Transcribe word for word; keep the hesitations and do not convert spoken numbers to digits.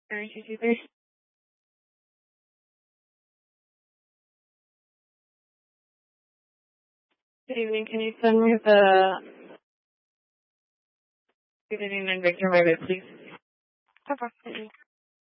Area two two three. Good evening. Can you send me the Good evening and Victor, my bit, please? Okay.